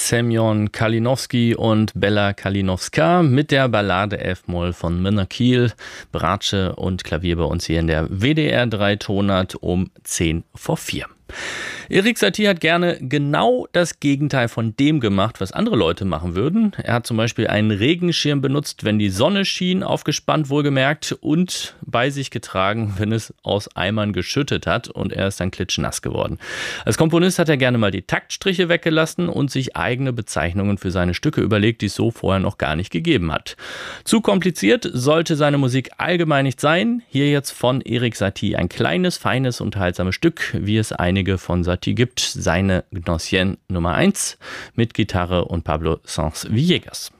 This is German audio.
Semyon Kalinowski und Bella Kalinowska mit der Ballade F-Moll von Minna Kiel, Bratsche und Klavier bei uns hier in der WDR 3 Tonart um 4:10. Erik Satie hat gerne genau das Gegenteil von dem gemacht, was andere Leute machen würden. Er hat zum Beispiel einen Regenschirm benutzt, wenn die Sonne schien, aufgespannt wohlgemerkt, und bei sich getragen, wenn es aus Eimern geschüttet hat, und er ist dann klitschnass geworden. Als Komponist hat er gerne mal die Taktstriche weggelassen und sich eigene Bezeichnungen für seine Stücke überlegt, die es so vorher noch gar nicht gegeben hat. Zu kompliziert sollte seine Musik allgemein nicht sein. Hier jetzt von Erik Satie ein kleines, feines, unterhaltsames Stück, wie es einige von Satie gibt, seine Gnossienne Nummer 1 mit Gitarre und Pablo Sanz-Villegas.